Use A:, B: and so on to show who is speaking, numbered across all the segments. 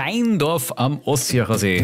A: Steindorf am Ossiacher See.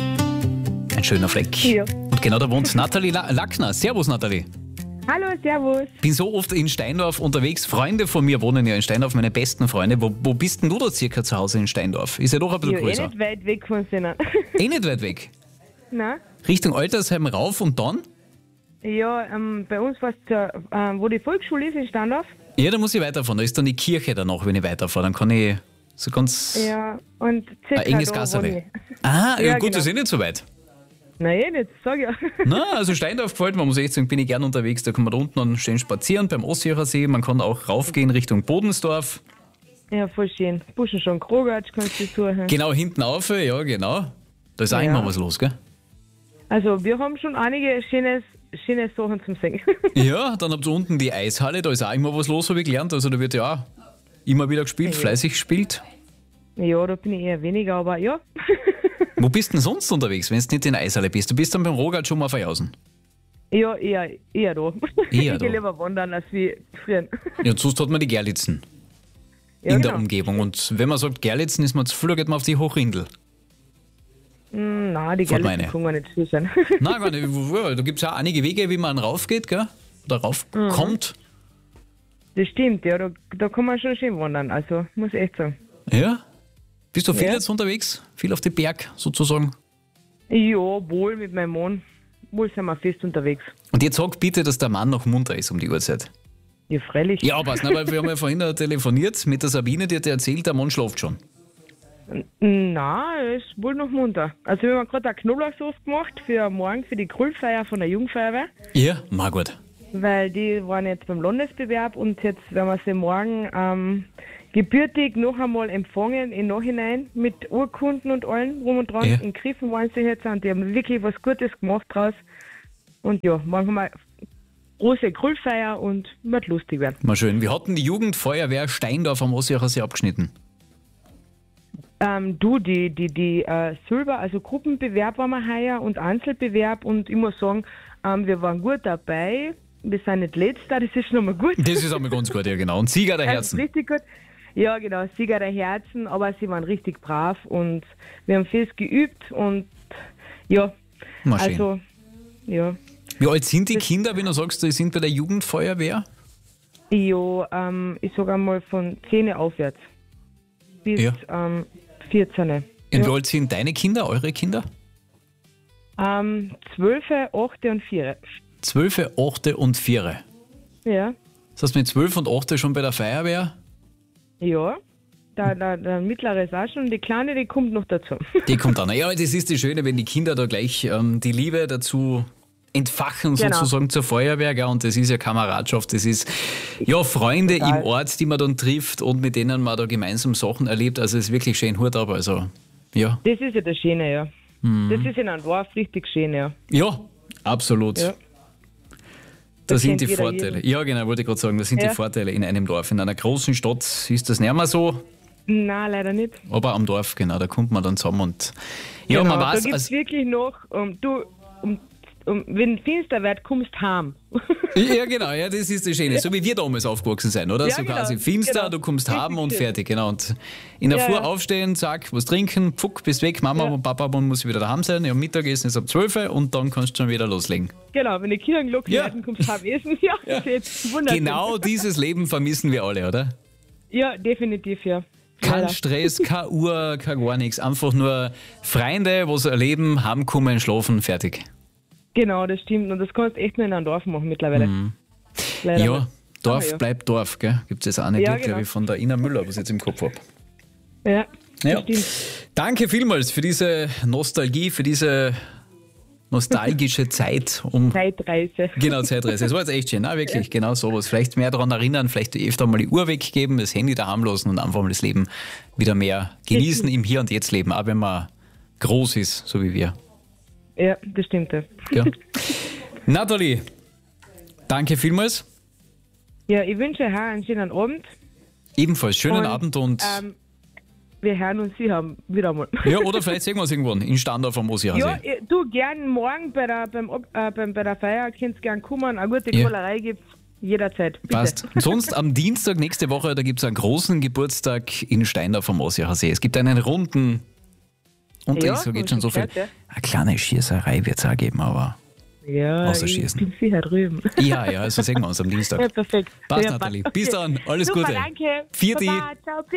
A: Ein schöner Fleck.
B: Ja.
A: Und genau da wohnt Nathalie Lackner. Servus, Nathalie.
B: Hallo, servus.
A: Bin so oft in Steindorf unterwegs. Freunde von mir wohnen ja in Steindorf, meine besten Freunde. Wo bist denn du da circa zu Hause in Steindorf? Ist ja doch ein bisschen
B: Ja,
A: größer.
B: nicht weit weg von Sinnen.
A: Nicht weit weg.
B: Nein?
A: Richtung Altersheim rauf und dann?
B: Ja, bei uns war es, wo die Volksschule ist, in Standorf.
A: Ja, da muss ich weiterfahren. Da ist dann die Kirche danach, wenn ich weiterfahre. Dann kann ich so ganz
B: Ja, und circa
A: ein enges
B: da
A: Gasserl.
B: wohne ich.
A: Ah, ja,
B: Ja,
A: gut,
B: genau.
A: das ist eh nicht so weit.
B: Nein, nicht, sag ja.
A: Na, also Steindorf gefällt mir, muss ich echt sagen, bin ich gern unterwegs. Da kann man da unten dann schön spazieren beim Ossiacher See. Man kann auch raufgehen Richtung Bodensdorf.
B: Ja, voll schön. Buschen schon Krogatsch kannst du suchen.
A: Genau hinten auf, ja genau. Da ist auch
B: Ja.
A: immer was los, gell?
B: Also, wir haben schon einige schöne Sachen zum Singen.
A: Ja, dann habt ihr unten die Eishalle, da ist auch immer was los, habe ich gelernt. Also da wird ja auch immer wieder gespielt,
B: Ja.
A: fleißig gespielt.
B: Ja, da bin ich eher weniger, aber ja.
A: Wo bist du denn sonst unterwegs, wenn du nicht in der Eishalle bist? Du bist dann beim Rogatsch schon mal verjausen.
B: Ja, eher da.
A: Eher
B: ich
A: da.
B: gehe lieber wandern als wie früher.
A: Ja, und sonst hat man die Gerlitzen
B: Ja,
A: in
B: genau.
A: der Umgebung. Und wenn man sagt Gerlitzen, ist man zu früh, geht man auf die Hochrindel.
B: Nein, die
A: Von
B: Gelle
A: meine.
B: können wir nicht viel sein.
A: Nein, gar nicht. Da gibt es ja einige Wege, wie man raufgeht, gell? Oder raufkommt.
B: Das stimmt, ja, da kann man schon schön wandern, also muss ich echt sagen.
A: Ja. Bist du viel
B: Ja.
A: jetzt unterwegs? Viel auf den Berg sozusagen?
B: Ja, wohl mit meinem Mann. Wohl sind wir fest unterwegs.
A: Und jetzt sag bitte, dass der Mann noch munter ist um die Uhrzeit.
B: Ja, freilich.
A: Ja, passt, ne, weil wir haben ja vorhin telefoniert mit der Sabine, die hat dir erzählt, der Mann schläft schon.
B: Nein, er ist wohl noch munter. Also wir haben gerade eine Knoblauchsoße gemacht für morgen, für die Grillfeier von der Jugendfeuerwehr.
A: Ja, mal gut.
B: Weil die waren jetzt beim Landesbewerb und jetzt werden wir sie morgen gebürtig noch einmal empfangen im Nachhinein mit Urkunden und allem rum und dran.
A: Ja.
B: In Griffen waren sie jetzt und die haben wirklich was Gutes gemacht draus. Und ja, morgen haben wir große Grillfeier und wird lustig werden.
A: Mal schön. Wie hat denn die Jugendfeuerwehr Steindorf am Ossiacher See abgeschnitten?
B: Die Silber, also Gruppenbewerb waren wir heuer und Einzelbewerb und ich muss sagen, wir waren gut dabei. Wir sind nicht Letzter, das ist schon mal gut.
A: Das ist einmal ganz gut, ja genau. Und Sieger der
B: Das ist
A: Herzen.
B: richtig gut. Ja, genau, Sieger der Herzen, aber sie waren richtig brav und wir haben fest geübt und ja,
A: Mal schön.
B: also, ja.
A: Wie alt sind die Kinder, wenn du sagst, die sind bei der Jugendfeuerwehr?
B: Ja, ich sage einmal von 10 aufwärts bis
A: Ja.
B: 14.
A: Und wie alt sind deine Kinder, eure Kinder?
B: 12, 8 und 4.
A: 12, 8 und 4.
B: Ja,
A: Das heißt, mit 12 und 8 schon bei der Feuerwehr?
B: ja. Der mittlere ist auch schon und die kleine, die kommt noch dazu.
A: Die kommt dann. Ja, das ist das Schöne, wenn die Kinder da gleich die Liebe dazu entfachen,
B: Genau.
A: sozusagen zur Feuerwehr. Gell? Und das ist ja Kameradschaft, das ist ja Freunde
B: Total.
A: im Ort, die man dann trifft und mit denen man da gemeinsam Sachen erlebt. Also es ist wirklich schön, Hut ab. Also, ja.
B: Das ist ja das Schöne, ja. Das ist in einem Dorf richtig schön, ja.
A: Ja, absolut.
B: Ja.
A: Das sind
B: kennt
A: die
B: jeder
A: Vorteile.
B: jeden.
A: Ja, genau, wollte ich gerade sagen, das sind
B: Ja.
A: die Vorteile in einem Dorf. In einer großen Stadt ist das nicht mehr so,
B: Nein, leider nicht.
A: aber am Dorf, genau, da kommt man dann zusammen und ja,
B: Genau,
A: man
B: da
A: weiß,
B: gibt es
A: also,
B: wirklich noch, wenn finster wird, kommst du heim.
A: ja genau, ja, das ist das Schöne, so wie wir damals aufgewachsen sind, oder?
B: Ja,
A: So
B: genau,
A: quasi finster,
B: genau.
A: du kommst
B: Richtig
A: heim und
B: schön.
A: fertig, genau. Und in der
B: Ja,
A: Früh
B: ja.
A: aufstehen, zack, was trinken, pfuck, bist weg, Mama
B: Ja.
A: und Papa und muss wieder daheim sein, ja, Mittagessen ist ab 12 und dann kannst du schon wieder loslegen.
B: Genau, wenn die Kinder gelockert
A: Ja.
B: werden, kommst du heim essen. Ja, das ist jetzt wunderschön.
A: Genau dieses Leben vermissen wir alle, oder?
B: Ja, definitiv, ja.
A: Kein
B: Leider.
A: Stress, keine Uhr, kein gar nichts. Einfach nur Freunde, was erleben, heimkommen, schlafen, fertig.
B: Genau, das stimmt. Und das kannst du echt nur in einem Dorf machen mittlerweile. Leider
A: Ja,
B: nicht.
A: Dorf
B: Aber ja.
A: bleibt Dorf, gell? Gibt es jetzt auch nicht,
B: Ja,
A: glaube
B: genau.
A: ich, von der Ina Müller, was ich jetzt im Kopf habe.
B: Ja,
A: Ja.
B: das stimmt.
A: Danke vielmals für diese Nostalgie, für diese nostalgische Zeit.
B: Zeitreise.
A: Genau, Zeitreise. Es war jetzt echt schön, wirklich, genau sowas. Vielleicht mehr daran erinnern, vielleicht öfter mal die Uhr weggeben, das Handy daheim lassen und einfach mal das Leben wieder mehr genießen, im Hier und Jetzt leben, auch wenn man groß ist, so wie wir.
B: Ja, das stimmt. Ja,
A: Gell? Nathalie, danke vielmals.
B: ja ich wünsche euch einen schönen Abend.
A: Ebenfalls schönen
B: Und,
A: Abend und
B: Wir hören uns sicher wieder mal.
A: ja, oder vielleicht sehen wir uns irgendwann in Standorf am Ossiacher
B: Ja,
A: See.
B: du gern morgen bei der Feier, kannst gern kommen. Eine gute
A: Ja.
B: Kohlerei gibt's jederzeit. Bitte.
A: Passt. Und sonst am Dienstag nächste Woche, da gibt es einen großen Geburtstag in Steindorf am Ossiacher See. Es gibt einen runden Und
B: Ja,
A: ich sage jetzt schon so viel.
B: gehört,
A: Eine kleine Schießerei wird es auch geben, aber
B: Ja,
A: Außer
B: ich
A: Schießen.
B: bin sicher drüben.
A: ja, also sehen wir uns am Dienstag.
B: Ja, perfekt.
A: Passt,
B: Ja,
A: Nathalie.
B: passt.
A: Bis
B: Okay.
A: dann. Alles
B: Super,
A: Gute.
B: danke.
A: Vierte.
B: Baba, ciao.